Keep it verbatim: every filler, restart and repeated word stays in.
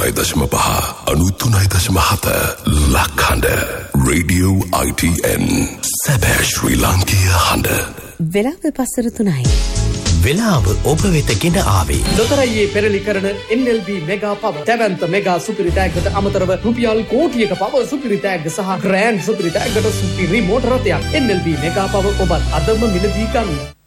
අනුතුනයි දශම පහ අනුතුනයි දශම හත ලක්හඬ රේඩියෝ I T N සැබෑ ශ්‍රී ලාංකීය හඬ. වෙලාව පසර තුනයි. වෙලාව ඔබ වෙත ගෙන ආවේ ලොතරැයියේ පෙරලි කරන N L B මෙගා පව දැවැන්ත මෙගා සුපිරි තෑග්ගට අමතරව රුපියල් කෝටියක පව සුපිරි තෑග්ග සහ ග්‍රෑන්ඩ් සුපිරි තෑග්ගට සුපිරි මෝටර රථයක්. N L B මෙගා පව ඔබත් අදම මිලදී ගන්න.